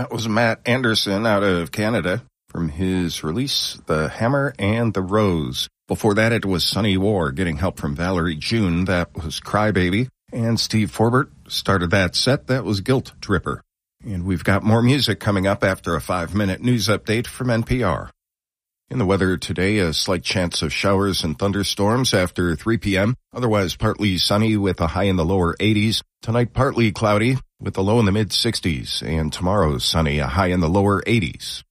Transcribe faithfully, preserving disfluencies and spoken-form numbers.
That was Matt Anderson out of Canada from his release, The Hammer and the Rose. Before that, it was Sunny War, getting help from Valerie June. That was Crybaby. And Steve Forbert started that set. That was Guilt Tripper. And we've got more music coming up after a five-minute news update from N P R. In the weather today, a slight chance of showers and thunderstorms after three p.m. Otherwise, partly sunny with a high in the lower eighties. Tonight, partly cloudy with a low in the mid-sixties. And tomorrow, sunny, a high in the lower eighties.